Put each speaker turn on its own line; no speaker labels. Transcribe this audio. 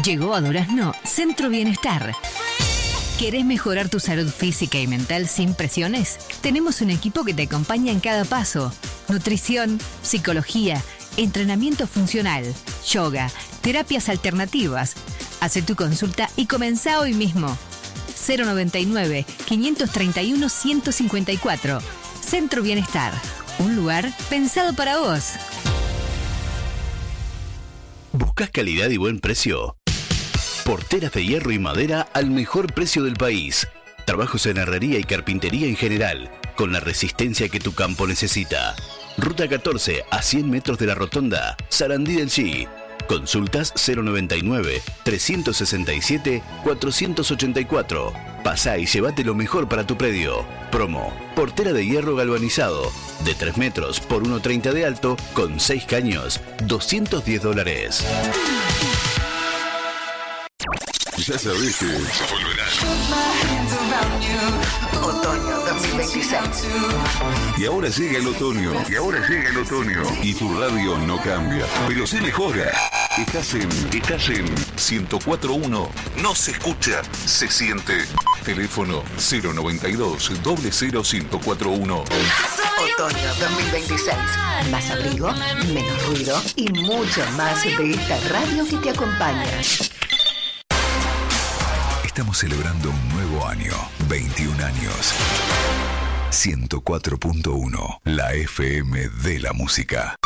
Llegó a Durazno Centro Bienestar. ¿Querés mejorar tu salud física y mental sin presiones? Tenemos un equipo que te acompaña en cada paso. Nutrición, psicología, entrenamiento funcional, yoga, terapias alternativas. Haz tu consulta y comenzá hoy mismo. 099-531-154. Centro Bienestar. Un lugar pensado para vos.
¿Buscas calidad y buen precio? Porteras de hierro y madera al mejor precio del país. Trabajos en herrería y carpintería en general, con la resistencia que tu campo necesita. Ruta 14 a 100 metros de la rotonda, Sarandí del Chi. Consultas 099-367-484. Pasá y llévate lo mejor para tu predio. Promo: portera de hierro galvanizado, de 3 metros por 1,30 de alto, con 6 caños, $210.
Ya sabés que volverá.
Otoño 2026.
Y ahora llega el otoño. Y tu radio no cambia, pero se mejora. Estás en 104.1. No se escucha, se siente. Teléfono 092-001041.
Otoño 2026. Más abrigo, menos ruido y mucho más de esta radio que te acompaña.
Estamos celebrando un nuevo año, 21 años. 104.1, la FM de la música.